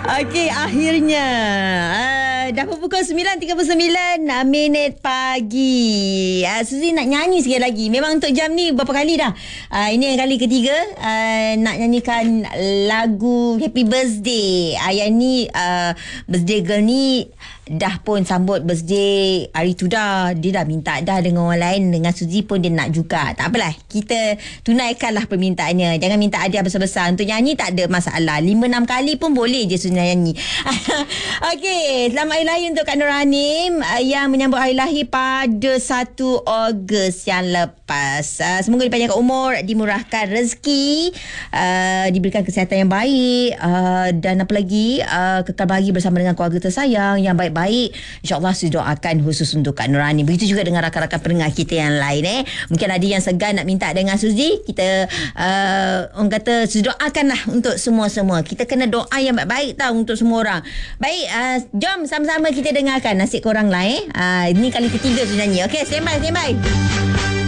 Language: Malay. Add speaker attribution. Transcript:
Speaker 1: Okey, akhirnya dah pukul 9.39 minit pagi. Suzy nak nyanyi sekali lagi. Memang untuk jam ni berapa kali dah. Ini yang kali ketiga nak nyanyikan lagu Happy Birthday. Yang ni birthday girl ni dah pun sambut birthday hari tu dah. Dia dah minta dah dengan orang lain. Dengan Suzy pun dia nak juga. Tak apalah, kita tunaikanlah permintaannya. Jangan minta hadiah besar-besar. Untuk nyanyi tak ada masalah. 5-6 kali pun boleh je Suzy nyanyi. Okey, selamat hari lahir untuk Kak Nuranim yang menyambut hari lahir pada 1 Ogos yang lepas. Semoga dipanjangkan umur, dimurahkan rezeki, diberikan kesihatan yang baik, dan apa lagi, kekal bahagia bersama dengan keluarga tersayang yang baik-baik. InsyaAllah saya doakan khusus untuk Kak Nuranim. Begitu juga dengan rakan-rakan pendengar kita yang lain. Mungkin ada yang segan nak minta dengan Suzy. Kita orang kata doakanlah untuk semua-semua. Kita kena doa yang baik-baik tau untuk semua orang. Baik, jom sama-sama kita dengarkan nasib korang lah. Ini kali ketiga tu nyanyi. Okey, stand by.